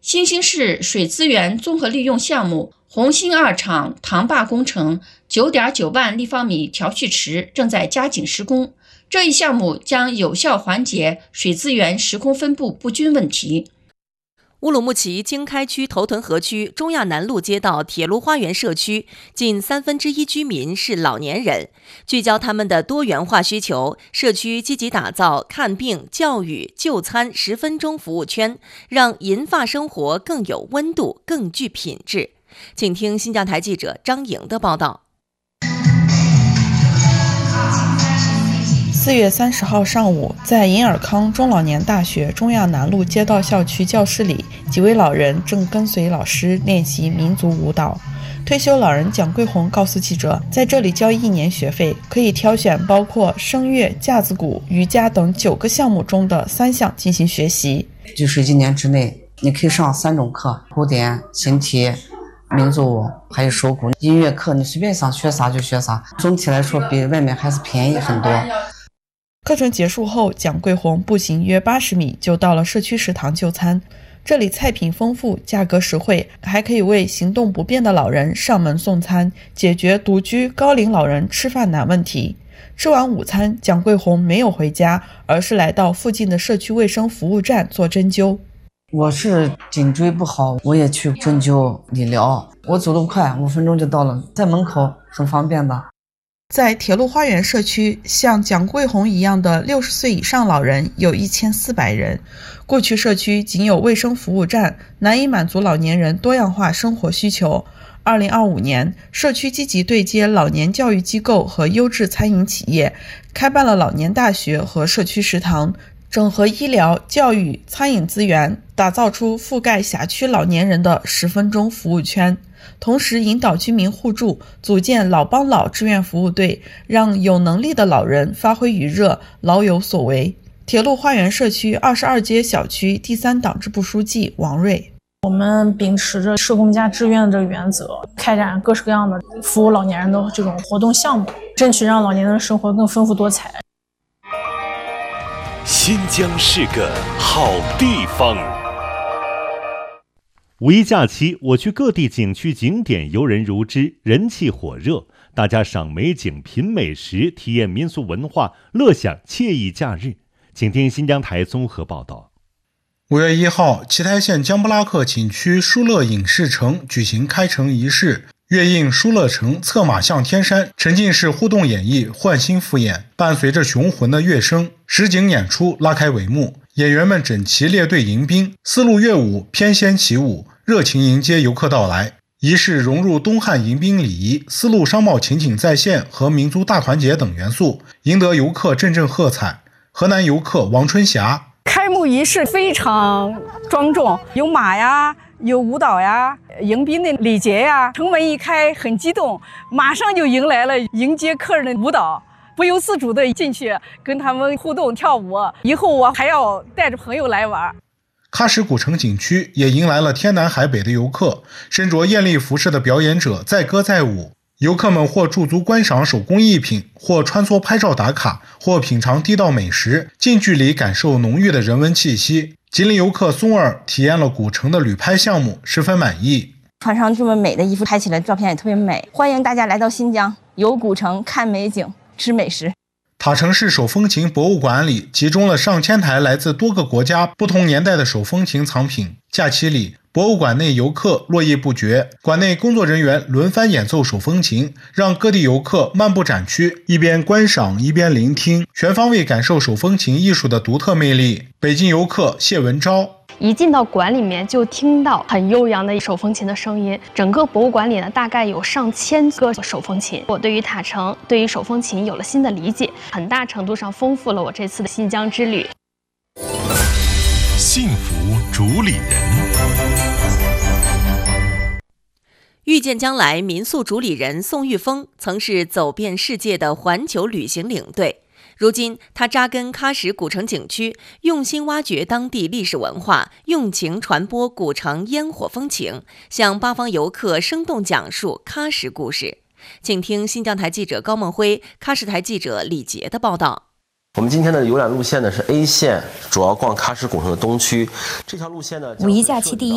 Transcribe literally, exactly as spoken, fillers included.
新兴市水资源综合利用项目红星二厂塘坝工程 九点九万立方米调蓄池正在加紧施工，这一项目将有效缓解水资源时空分布不均问题。 乌鲁木齐经开区头屯河区中亚南路街道铁路花园社区近三分之一居民是老年人，聚焦他们的多元化需求，社区积极打造看病、教育、就餐十分钟服务圈，让银发生活更有温度、更具品质。请听新疆台记者张莹的报道。 四月三十号上午，在银尔康中老年大学中亚南路街道校区教室里，几位老人正跟随老师练习民族舞蹈。退休老人蒋桂红告诉记者，在这里交一年学费，可以挑选包括声乐、架子鼓、瑜伽等九个项目中的三项进行学习。 就是一年之内，你可以上三种课：古典、形体、民族舞，还有手鼓。音乐课你随便想学啥就学啥，总体来说比外面还是便宜很多。 课程结束后，蒋桂红步行约八十米就到了社区食堂就餐。这里菜品丰富，价格实惠，还可以为行动不便的老人上门送餐，解决独居高龄老人吃饭难问题。吃完午餐，蒋桂红没有回家，而是来到附近的社区卫生服务站做针灸。 我是颈椎不好，我也去针灸理疗，我走得快，五分钟就到了，在门口很方便的。 在铁路花园社区，像蒋桂红一样的六十岁以上老人有一千四百人。过去社区仅有卫生服务站，难以满足老年人多样化生活需求。二零二五年，社区积极对接老年教育机构和优质餐饮企业，开办了老年大学和社区食堂，整合医疗、教育、餐饮资源，打造出覆盖辖区老年人的十分钟服务圈。同时引导居民互助，组建老帮老志愿服务队，让有能力的老人发挥余热，老有所为。铁路花园社区二十二街小区第三党支部书记王瑞： 我们秉持着社工加志愿的这个原则，开展各式各样的服务老年人的这种活动项目，争取让老年人的生活更丰富多彩。 新疆是个好地方。 五一假期，我去各地景区景点游人如织，人气火热，大家赏美景、品美食，体验民俗文化，乐享惬意假日。请听新疆台综合报道。 五月一号，奇台县江布拉克景区舒乐影视城举行开城仪式，乐映舒乐城，策马向天山，沉浸式互动演绎，焕新复演，伴随着雄浑的乐声，实景演出拉开帷幕。演员们整齐列队迎宾，丝路乐舞翩跹起舞，热情迎接游客到来。仪式融入东汉迎宾礼仪、丝路商贸情景再现和民族大团结等元素，赢得游客阵阵喝彩。河南游客王春霞： 开幕仪式非常庄重，有马呀，有舞蹈呀，迎宾的礼节呀，城门一开很激动，马上就迎来了迎接客人的舞蹈，不由自主的进去跟他们互动跳舞，以后我还要带着朋友来玩。 喀什古城景区也迎来了天南海北的游客，身着艳丽服饰的表演者载歌载舞，游客们或驻足观赏手工艺品，或穿梭拍照打卡，或品尝地道美食，近距离感受浓郁的人文气息。吉林游客松儿体验了古城的旅拍项目，十分满意。 穿上这么美的衣服，拍起来照片也特别美。欢迎大家来到新疆，游古城，看美景，吃美食。 塔城市手风琴博物馆里集中了上千台来自多个国家不同年代的手风琴藏品。假期里，博物馆内游客络绎不绝，馆内工作人员轮番演奏手风琴，让各地游客漫步展区，一边观赏一边聆听，全方位感受手风琴艺术的独特魅力。北京游客谢文昭： 一进到馆里面就听到很悠扬的手风琴的声音，整个博物馆里呢大概有上千个手风琴。我对于塔城，对于手风琴有了新的理解，很大程度上丰富了我这次的新疆之旅。 幸福主理人。 遇见将来民宿主理人宋玉峰曾是走遍世界的环球旅行领队，如今他扎根喀什古城景区，用心挖掘当地历史文化，用情传播古城烟火风情，向八方游客生动讲述喀什故事。请听新疆台记者高梦辉、喀什台记者李杰的报道。 我们今天的游览路线呢是 A 线，主要逛喀什古城的东区。这条路线呢， 五一假期第一